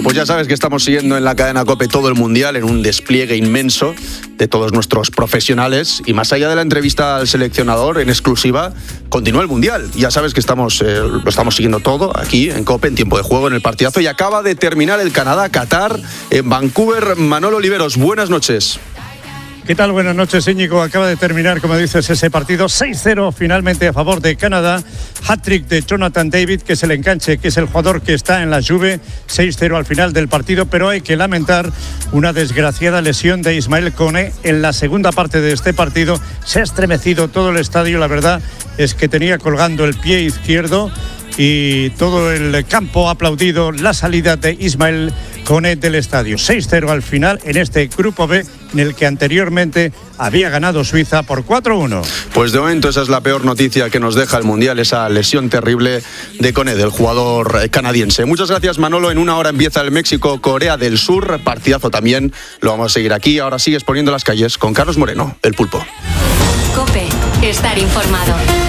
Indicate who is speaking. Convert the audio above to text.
Speaker 1: pues ya sabes que estamos siguiendo en la cadena COPE todo el Mundial en un despliegue inmenso de todos nuestros profesionales, y más allá de la entrevista al seleccionador en exclusiva, continúa el Mundial. Ya sabes que lo estamos siguiendo todo aquí en COPE, en tiempo de juego, en el partidazo, y acaba de terminar el Canadá-Qatar en Vancouver. Manolo Oliveros, buenas noches.
Speaker 2: ¿Qué tal? Buenas noches, Íñigo. Acaba de terminar, como dices, ese partido 6-0 finalmente a favor de Canadá. Hat-trick de Jonathan David, que es el enganche, que es el jugador que está en la Juve. 6-0 al final del partido, pero hay que lamentar una desgraciada lesión de Ismael Koné en la segunda parte de este partido. Se ha estremecido todo el estadio, la verdad es que tenía colgando el pie izquierdo y todo el campo ha aplaudido la salida de Ismael Koné del estadio. 6-0 al final en este grupo B, en el que anteriormente había ganado Suiza por 4-1.
Speaker 1: Pues de momento esa es la peor noticia que nos deja el Mundial, esa lesión terrible de Koné, del jugador canadiense. Muchas gracias, Manolo. En una hora empieza el México-Corea del Sur, partidazo también, lo vamos a seguir aquí. Ahora sigues poniendo las calles con Carlos Moreno, el Pulpo.
Speaker 3: COPE, estar informado.